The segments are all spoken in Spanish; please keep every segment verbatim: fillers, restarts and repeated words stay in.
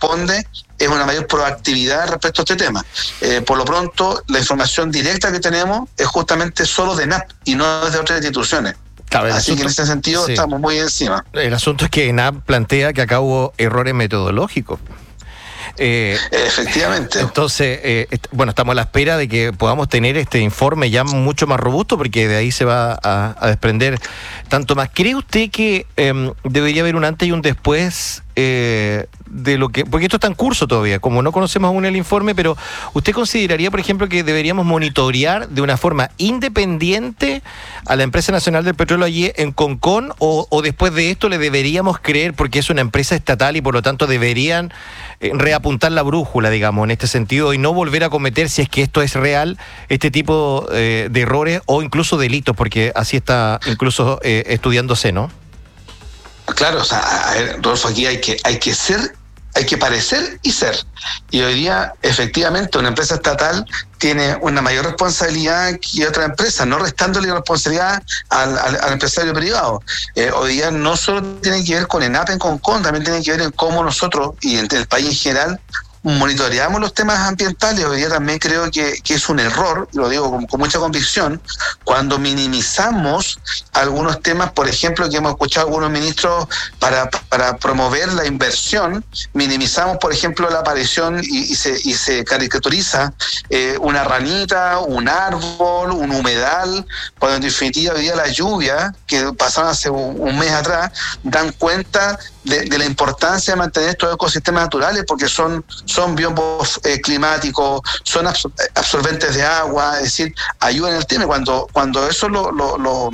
corresponde es una mayor proactividad respecto a este tema. Eh, por lo pronto, la información directa que tenemos es justamente solo de ENAP y no de otras instituciones. Claro, Así asunto, que en ese sentido sí, estamos muy encima. El asunto es que ENAP plantea que acá hubo errores metodológicos. Eh, Efectivamente. Entonces, eh, est- bueno, estamos a la espera de que podamos tener este informe ya mucho más robusto, porque de ahí se va a, a desprender tanto más. ¿Cree usted que eh, debería haber un antes y un después eh, de lo que, porque esto está en curso todavía, como no conocemos aún el informe, pero usted consideraría, por ejemplo, que deberíamos monitorear de una forma independiente a la Empresa Nacional del Petróleo allí en Concón, o, o después de esto le deberíamos creer porque es una empresa estatal y por lo tanto deberían eh, reapuntar la brújula, digamos, en este sentido, y no volver a cometer, si es que esto es real, este tipo eh, de errores o incluso delitos, porque así está incluso eh, estudiándose, ¿no? Claro, o sea, a ver, Rodolfo, aquí hay que, hay que ser, hay que parecer y ser. Y hoy día, efectivamente, una empresa estatal tiene una mayor responsabilidad que otra empresa, no restándole responsabilidad al, al, al empresario privado. Eh, hoy día no solo tiene que ver con ENAP en Concón, también tiene que ver en cómo nosotros, y en el país en general, monitoreamos los temas ambientales. Hoy día también creo que, que es un error, lo digo con, con mucha convicción, cuando minimizamos algunos temas, por ejemplo, que hemos escuchado algunos ministros para, para promover la inversión, minimizamos, por ejemplo, la aparición y, y, se, y se caricaturiza eh, una ranita, un árbol, un humedal, cuando en definitiva hoy día las lluvias, que pasaron hace un, un mes atrás, dan cuenta de, de la importancia de mantener estos ecosistemas naturales, porque son son biombos eh, climáticos, son absor- absorbentes de agua, es decir, ayudan en el tema. Cuando, cuando eso lo, lo, lo,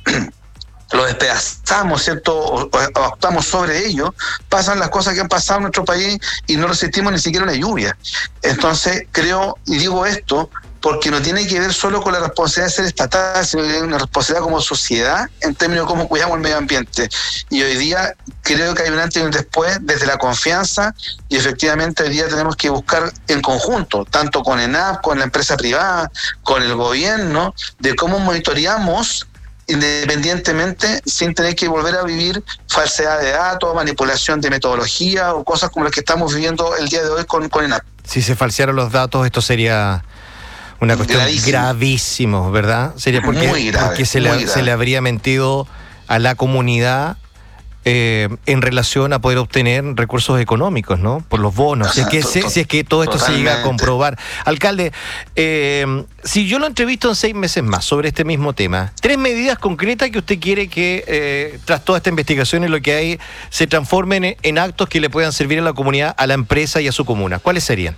lo despedazamos, ¿cierto?, o, o actuamos sobre ello, pasan las cosas que han pasado en nuestro país y no resistimos ni siquiera una lluvia. Entonces, creo, y digo esto, porque no tiene que ver solo con la responsabilidad de ser estatal, sino que tiene una responsabilidad como sociedad en términos de cómo cuidamos el medio ambiente. Y hoy día creo que hay un antes y un después desde la confianza, y efectivamente hoy día tenemos que buscar en conjunto, tanto con ENAP, con la empresa privada, con el gobierno, de cómo monitoreamos independientemente, sin tener que volver a vivir falsedad de datos, manipulación de metodología o cosas como las que estamos viviendo el día de hoy con, con ENAP. Si se falsearan los datos, esto sería una cuestión gravísimo, gravísimo, ¿verdad? Sería porque, muy grave, porque se, muy le, grave. se le habría mentido a la comunidad eh, en relación a poder obtener recursos económicos, ¿no? Por los bonos. O si, sea, es que, to, si, to, si es que todo esto totalmente. se llega a comprobar. Alcalde, eh, si yo lo entrevisto en seis meses más sobre este mismo tema, tres medidas concretas que usted quiere que eh, tras toda esta investigación y lo que hay se transformen en, en actos que le puedan servir a la comunidad, a la empresa y a su comuna. ¿Cuáles serían?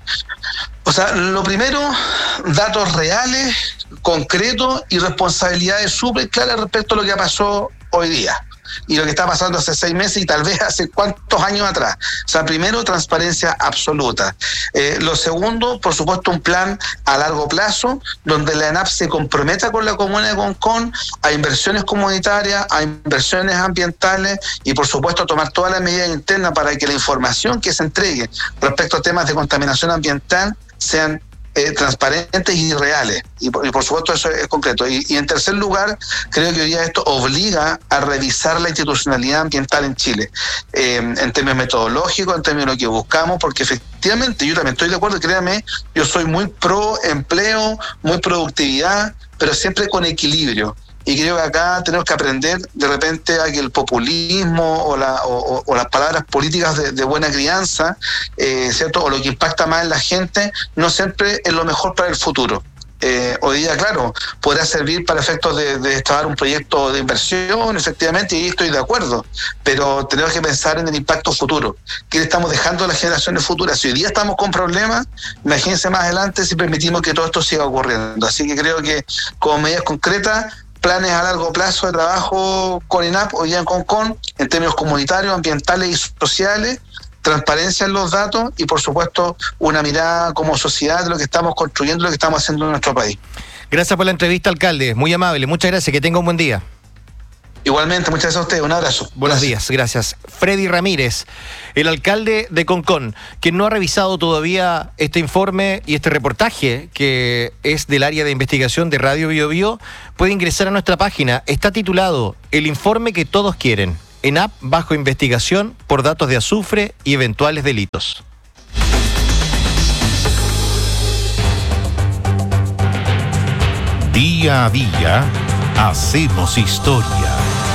O sea, lo primero, datos reales, concretos y responsabilidades súper claras respecto a lo que pasó hoy día y lo que está pasando hace seis meses y tal vez hace cuántos años atrás. O sea, primero, transparencia absoluta. Eh, lo segundo, por supuesto, un plan a largo plazo donde la ENAP se comprometa con la comuna de Concón a inversiones comunitarias, a inversiones ambientales y, por supuesto, tomar todas las medidas internas para que la información que se entregue respecto a temas de contaminación ambiental sean Eh, transparentes y reales, y por, y por supuesto eso es concreto. Y, y en tercer lugar, creo que hoy día esto obliga a revisar la institucionalidad ambiental en Chile, eh, en términos metodológicos, en términos de lo que buscamos, porque efectivamente yo también estoy de acuerdo, créame, yo soy muy pro empleo, muy productividad, pero siempre con equilibrio. Y creo que acá tenemos que aprender de repente a que el populismo o, la, o, o las palabras políticas de, de buena crianza, eh, ¿cierto?, o lo que impacta más en la gente, no siempre es lo mejor para el futuro. Eh, hoy día, claro, podrá servir para efectos de, de estabar un proyecto de inversión, efectivamente, y estoy de acuerdo, pero tenemos que pensar en el impacto futuro. ¿Qué le estamos dejando a las generaciones futuras? Si hoy día estamos con problemas, imagínense más adelante si permitimos que todo esto siga ocurriendo. Así que creo que como medidas concretas, planes a largo plazo de trabajo con ENAP, hoy día en Concón, en términos comunitarios, ambientales y sociales, transparencia en los datos y, por supuesto, una mirada como sociedad de lo que estamos construyendo, lo que estamos haciendo en nuestro país. Gracias por la entrevista, alcalde. Muy amable. Muchas gracias. Que tenga un buen día. Igualmente, muchas gracias a usted. Un abrazo. Buenos gracias. días, gracias. Freddy Ramírez, el alcalde de Concón, que no ha revisado todavía este informe y este reportaje, que es del área de investigación de Radio Bio Bio, puede ingresar a nuestra página. Está titulado El informe que todos quieren. ENAP bajo investigación por datos de azufre y eventuales delitos. Día a día hacemos historia.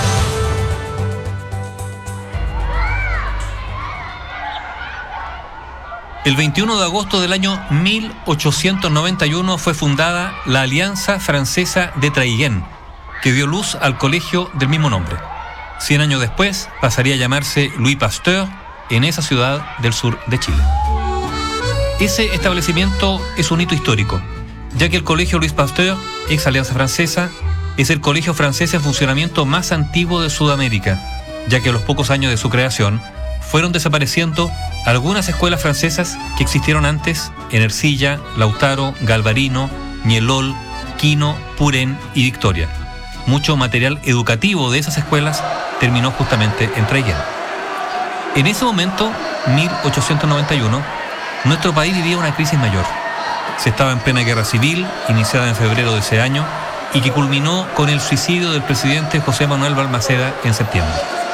El veintiuno de agosto del año mil ochocientos noventa y uno fue fundada la Alianza Francesa de Traillén, que dio luz al colegio del mismo nombre. Cien años después pasaría a llamarse Louis Pasteur en esa ciudad del sur de Chile. Ese establecimiento es un hito histórico, ya que el colegio Louis Pasteur, ex Alianza Francesa, es el colegio francés en funcionamiento más antiguo de Sudamérica, ya que a los pocos años de su creación fueron desapareciendo algunas escuelas francesas que existieron antes en Ercilla, Lautaro, Galvarino, Ñelol, Quino, Purén y Victoria. Mucho material educativo de esas escuelas terminó justamente en Traillén. En ese momento, mil ochocientos noventa y uno, nuestro país vivía una crisis mayor. Se estaba en plena guerra civil, iniciada en febrero de ese año, y que culminó con el suicidio del presidente José Manuel Balmaceda en septiembre.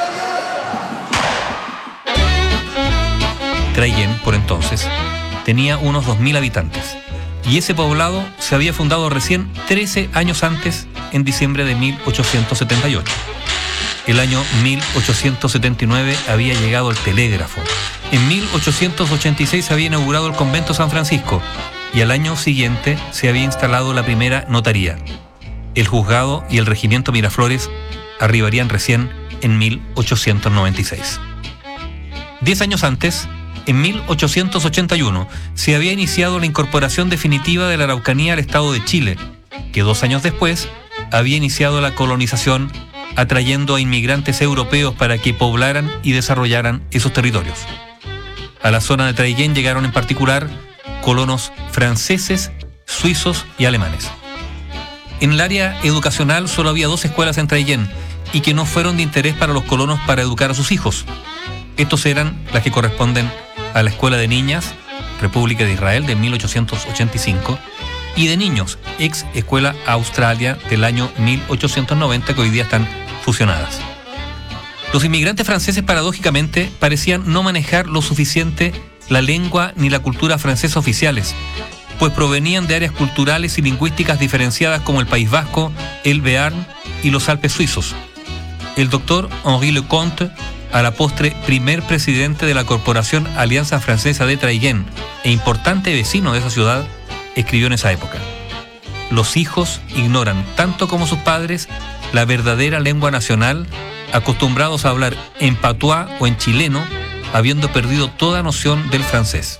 Traillén, por entonces, tenía unos dos mil habitantes, y ese poblado se había fundado recién trece años antes, en diciembre de mil ochocientos setenta y ocho. El año mil ochocientos setenta y nueve había llegado el telégrafo. En mil ochocientos ochenta y seis se había inaugurado el convento San Francisco, y al año siguiente se había instalado la primera notaría. El juzgado y el regimiento Miraflores arribarían recién en mil ochocientos noventa y seis. Diez años antes, en mil ochocientos ochenta y uno, se había iniciado la incorporación definitiva de la Araucanía al Estado de Chile, que dos años después había iniciado la colonización, atrayendo a inmigrantes europeos para que poblaran y desarrollaran esos territorios. A la zona de Traillén llegaron en particular colonos franceses, suizos y alemanes. En el área educacional solo había dos escuelas en Traillén y que no fueron de interés para los colonos para educar a sus hijos. Estos eran las que corresponden a la Escuela de Niñas, República de Israel, de mil ochocientos ochenta y cinco, y de niños, ex Escuela Australia, del año mil ochocientos noventa, que hoy día están fusionadas. Los inmigrantes franceses, paradójicamente, parecían no manejar lo suficiente la lengua ni la cultura francesa oficiales, pues provenían de áreas culturales y lingüísticas diferenciadas como el País Vasco, el Béarn y los Alpes suizos. El doctor Henri Leconte, a la postre primer presidente de la Corporación Alianza Francesa de Traillén e importante vecino de esa ciudad, escribió en esa época: los hijos ignoran tanto como sus padres la verdadera lengua nacional, acostumbrados a hablar en patuá o en chileno, habiendo perdido toda noción del francés.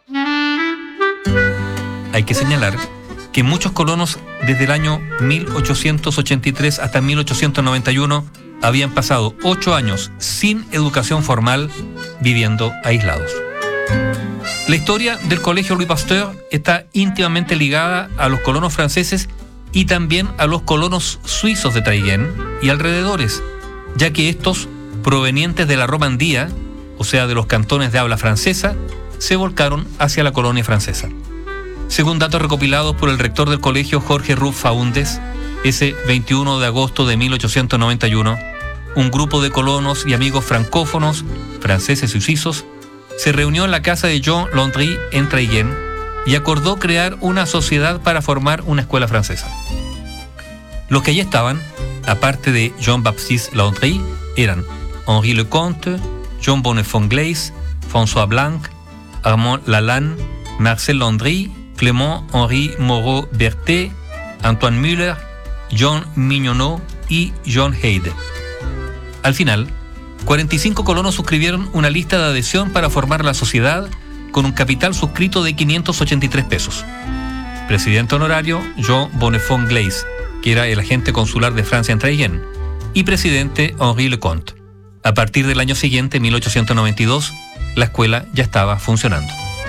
Hay que señalar que muchos colonos desde el año mil ochocientos ochenta y tres hasta mil ochocientos noventa y uno habían pasado ocho años sin educación formal, viviendo aislados. La historia del colegio Louis Pasteur está íntimamente ligada a los colonos franceses y también a los colonos suizos de Traillén y alrededores, ya que estos, provenientes de la Romandía, o sea de los cantones de habla francesa, se volcaron hacia la colonia francesa. Según datos recopilados por el rector del colegio, Jorge Ruff Faúndez, ese veintiuno de agosto de mil ochocientos noventa y uno, un grupo de colonos y amigos francófonos, franceses y suizos, se reunió en la casa de Jean Landry en Traillén y acordó crear una sociedad para formar una escuela francesa. Los que allí estaban, aparte de Jean-Baptiste Landry, eran Henri Leconte, Jean Bonnefond-Glaise, François Blanc, Armand Lalanne, Marcel Landry, Clément-Henri Moreau-Berthet, Antoine Müller, John Mignonneau y John Heide. Al final, cuarenta y cinco colonos suscribieron una lista de adhesión para formar la sociedad con un capital suscrito de quinientos ochenta y tres pesos. Presidente honorario, Jean Bonnefond-Glaise, que era el agente consular de Francia en Traillén, y presidente Henri Leconte. A partir del año siguiente, mil ochocientos noventa y dos, la escuela ya estaba funcionando.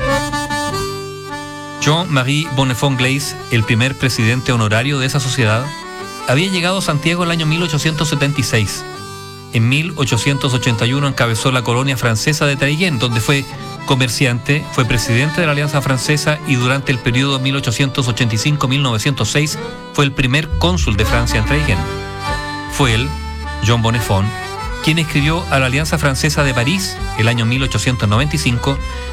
Jean-Marie Bonnefond-Glaise, el primer presidente honorario de esa sociedad, había llegado a Santiago el año mil ochocientos setenta y seis. En mil ochocientos ochenta y uno encabezó la colonia francesa de Traillén, donde fue comerciante, fue presidente de la Alianza Francesa y durante el periodo mil ochocientos ochenta y cinco a mil novecientos seis fue el primer cónsul de Francia en Traillén. Fue él, Jean Bonnefond, quien escribió a la Alianza Francesa de París el año mil ochocientos noventa y cinco,